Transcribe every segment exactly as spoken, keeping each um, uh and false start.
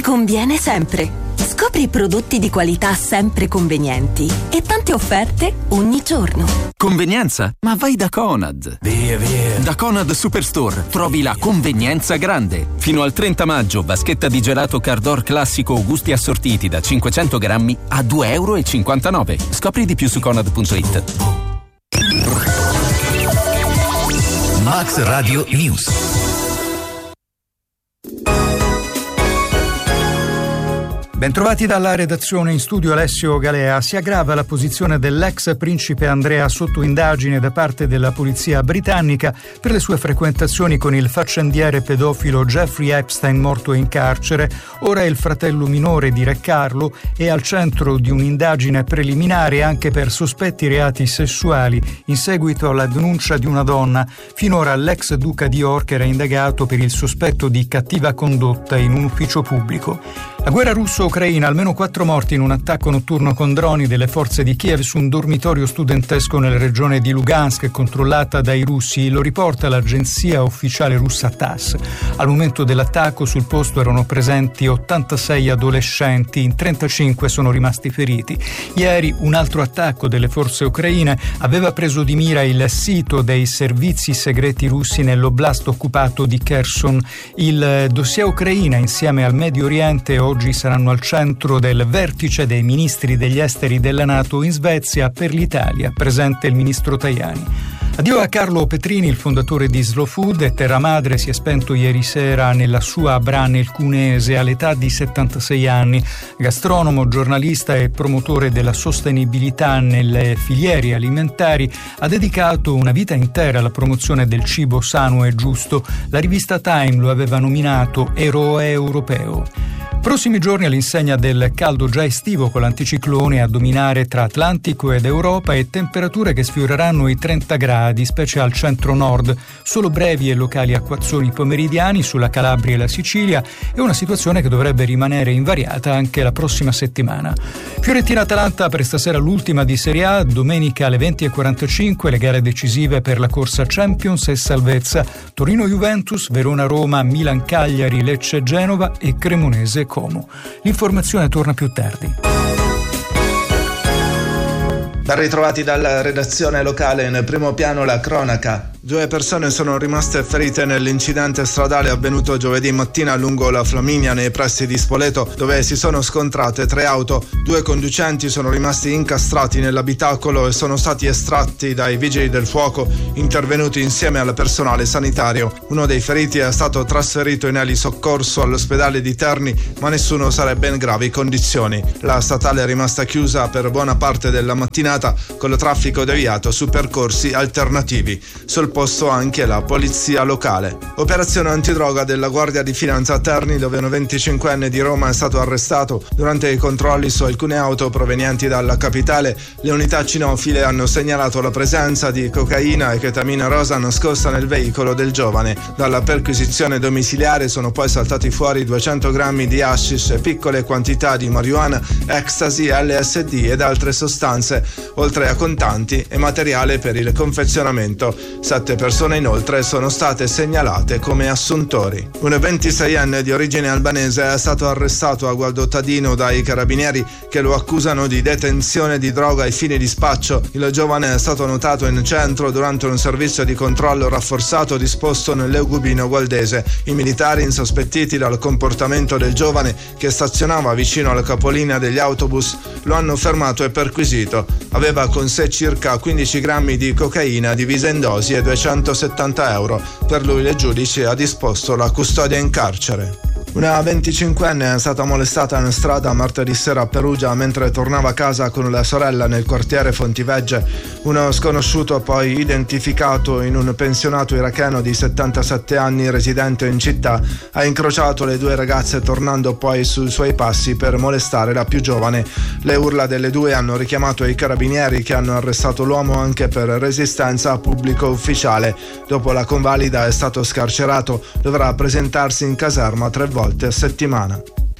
conviene sempre. Scopri prodotti di qualità sempre convenienti e tante offerte ogni giorno. Convenienza? Ma vai da Conad. Via, via. Da Conad Superstore trovi la convenienza grande. Fino al trenta maggio, vaschetta di gelato Cardor classico o gusti assortiti da cinquecento grammi a due virgola cinquantanove euro. Scopri di più su conad punto it. Max Radio News. Bentrovati dalla redazione, in studio Alessio Galea. Si aggrava la posizione dell'ex principe Andrea sotto indagine da parte della polizia britannica per le sue frequentazioni con il faccendiere pedofilo Jeffrey Epstein, morto in carcere. Ora il fratello minore di Re Carlo è al centro di un'indagine preliminare anche per sospetti reati sessuali in seguito alla denuncia di una donna. Finora l'ex duca di York era indagato per il sospetto di cattiva condotta in un ufficio pubblico. La guerra russo-ucraina, almeno quattro morti in un attacco notturno con droni delle forze di Kiev su un dormitorio studentesco nella regione di Lugansk controllata dai russi, lo riporta l'agenzia ufficiale russa TASS. Al momento dell'attacco sul posto erano presenti ottantasei adolescenti, in trentacinque sono rimasti feriti. Ieri un altro attacco delle forze ucraine aveva preso di mira il sito dei servizi segreti russi nell'oblast occupato di Kherson. Il dossier Ucraina insieme al Medio Oriente oggi saranno al centro del vertice dei ministri degli esteri della NATO in Svezia per l'Italia, presente il ministro Tajani. Addio a Carlo Petrini, il fondatore di Slow Food e Terra Madre, si è spento ieri sera nella sua Abra nel Cuneese all'età di settantasei anni. Gastronomo, giornalista e promotore della sostenibilità nelle filiere alimentari, ha dedicato una vita intera alla promozione del cibo sano e giusto. La rivista Time lo aveva nominato eroe europeo. Prossimi giorni all'insegna del caldo già estivo, con l'anticiclone a dominare tra Atlantico ed Europa e temperature che sfioreranno i trenta gradi, specie al centro-nord. Solo brevi e locali acquazzoni pomeridiani sulla Calabria e la Sicilia e una situazione che dovrebbe rimanere invariata anche la prossima settimana. Fiorentina-Atalanta per stasera l'ultima di Serie A, domenica alle venti e quarantacinque le gare decisive per la corsa Champions e salvezza. Torino-Juventus, Verona-Roma, Milan-Cagliari, Lecce-Genova e Cremonese Como. L'informazione torna più tardi. Ben ritrovati dalla redazione locale, nel primo piano la cronaca. Due persone sono rimaste ferite nell'incidente stradale avvenuto giovedì mattina lungo la Flaminia nei pressi di Spoleto, dove si sono scontrate tre auto. Due conducenti sono rimasti incastrati nell'abitacolo e sono stati estratti dai vigili del fuoco intervenuti insieme al personale sanitario. Uno dei feriti è stato trasferito in elisoccorso all'ospedale di Terni, ma nessuno sarebbe in gravi condizioni. La statale è rimasta chiusa per buona parte della mattinata, con il traffico deviato su percorsi alternativi. Sul posto anche la polizia locale. Operazione antidroga della Guardia di Finanza a Terni, dove un venticinquenne di Roma è stato arrestato. Durante i controlli su alcune auto provenienti dalla capitale, le unità cinofile hanno segnalato la presenza di cocaina e chetamina rosa nascosta nel veicolo del giovane. Dalla perquisizione domiciliare sono poi saltati fuori duecento grammi di hashish e piccole quantità di marijuana, ecstasy, L S D ed altre sostanze, oltre a contanti e materiale per il confezionamento. Sette persone inoltre sono state segnalate come assuntori. Un ventiseienne di origine albanese è stato arrestato a Gualdottadino dai carabinieri, che lo accusano di detenzione di droga ai fini di spaccio. Il giovane è stato notato in centro durante un servizio di controllo rafforzato disposto nell'Eugubino gualdese. I militari, insospettiti dal comportamento del giovane che stazionava vicino alla capolinea degli autobus, lo hanno fermato e perquisito. Aveva con sé circa quindici grammi di cocaina divisa in dosi e duecentosettanta euro. Per lui il giudice ha disposto la custodia in carcere. Una venticinquenne è stata molestata in strada martedì sera a Perugia mentre tornava a casa con la sorella nel quartiere Fontivegge. Uno sconosciuto, poi identificato in un pensionato iracheno di settantasette anni residente in città, ha incrociato le due ragazze tornando poi sui suoi passi per molestare la più giovane. Le urla delle due hanno richiamato i carabinieri, che hanno arrestato l'uomo anche per resistenza a pubblico ufficiale. Dopo la convalida è stato scarcerato, dovrà presentarsi in caserma tre volte a settimana.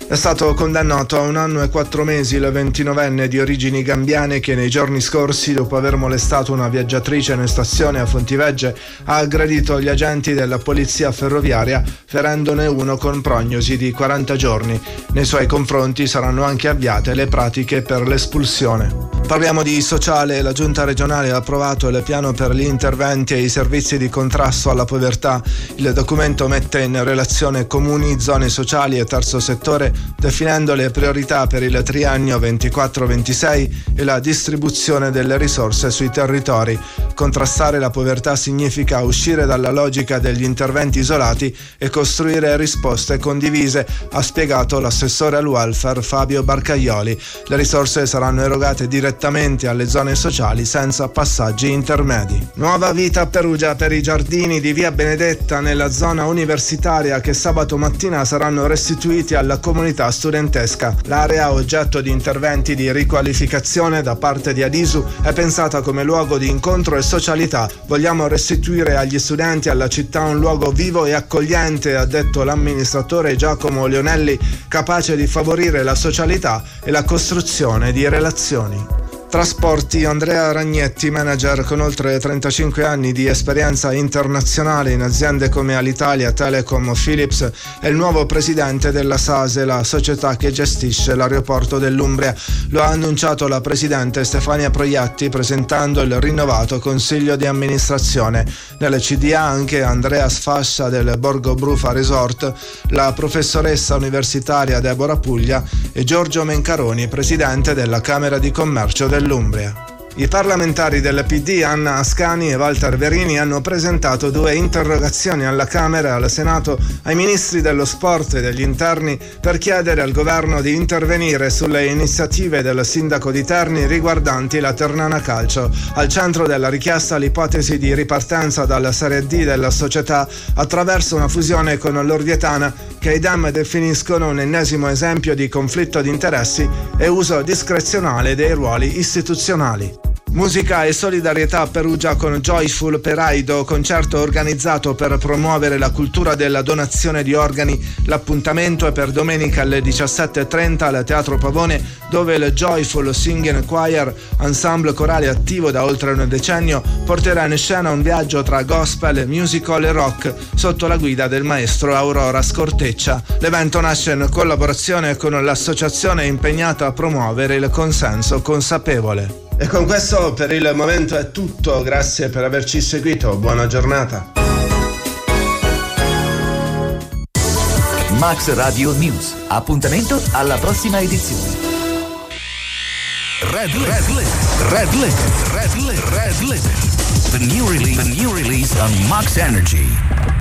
È stato condannato a un anno e quattro mesi il ventinovenne di origini gambiane che nei giorni scorsi, dopo aver molestato una viaggiatrice in stazione a Fontivegge, ha aggredito gli agenti della polizia ferroviaria, ferendone uno con prognosi di quaranta giorni. Nei suoi confronti saranno anche avviate le pratiche per l'espulsione. Parliamo di sociale. La Giunta regionale ha approvato il piano per gli interventi e i servizi di contrasto alla povertà. Il documento mette in relazione comuni, zone sociali e terzo settore, definendo le priorità per il triennio ventiquattro ventisei e la distribuzione delle risorse sui territori. Contrastare la povertà significa uscire dalla logica degli interventi isolati e costruire risposte condivise, ha spiegato l'assessore al welfare Fabio Barcaioli. Le risorse saranno erogate direttamente alle zone sociali senza passaggi intermedi. Nuova vita a Perugia per i giardini di Via Benedetta nella zona universitaria che sabato mattina saranno restituiti alla comunità studentesca. L'area, oggetto di interventi di riqualificazione da parte di Adisu, è pensata come luogo di incontro e socialità. Vogliamo restituire agli studenti e alla città un luogo vivo e accogliente, ha detto l'amministratore Giacomo Leonelli, capace di favorire la socialità e la costruzione di relazioni. Trasporti. Andrea Ragnetti, manager con oltre trentacinque anni di esperienza internazionale in aziende come Alitalia, Telecom o Philips, è il nuovo presidente della SASE, la società che gestisce l'aeroporto dell'Umbria. Lo ha annunciato la presidente Stefania Proietti presentando il rinnovato consiglio di amministrazione. Nelle C D A anche Andrea Sfascia del Borgo Brufa Resort, la professoressa universitaria Deborah Puglia e Giorgio Mencaroni, presidente della Camera di Commercio del L'Umbria. I parlamentari del P D Anna Ascani e Walter Verini hanno presentato due interrogazioni alla Camera e al Senato ai ministri dello sport e degli interni per chiedere al governo di intervenire sulle iniziative del sindaco di Terni riguardanti la Ternana Calcio. Al centro della richiesta l'ipotesi di ripartenza dalla Serie D della società attraverso una fusione con l'Orvietana, che i D E M definiscono un ennesimo esempio di conflitto di interessi e uso discrezionale dei ruoli istituzionali. Musica e solidarietà a Perugia con Joyful Peraido, concerto organizzato per promuovere la cultura della donazione di organi. L'appuntamento è per domenica alle diciassette e trenta al Teatro Pavone, dove il Joyful Singing Choir, ensemble corale attivo da oltre un decennio, porterà in scena un viaggio tra gospel, musical e rock sotto la guida del maestro Aurora Scorteccia. L'evento nasce in collaborazione con l'associazione impegnata a promuovere il consenso consapevole. E con questo per il momento è tutto, grazie per averci seguito, buona giornata. Max Radio News, appuntamento alla prossima edizione. Red Red Limit, Red Limit, Red Limit, Red Limit. The new release, the new release on Max Energy.